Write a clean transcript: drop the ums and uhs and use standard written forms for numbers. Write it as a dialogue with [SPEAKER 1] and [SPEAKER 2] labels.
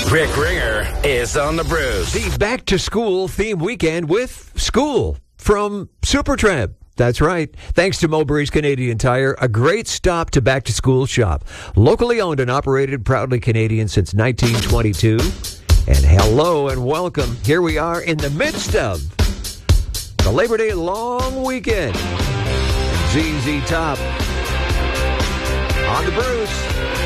[SPEAKER 1] Rick Ringer is on the Bruce.
[SPEAKER 2] The back-to-school theme weekend with School from Supertramp. That's right. Thanks to Mulberry's Canadian Tire, a great stop to back-to-school shop. Locally owned and operated, proudly Canadian since 1922. And hello and welcome. Here we are in the midst of the Labor Day long weekend. ZZ Top on the Bruce.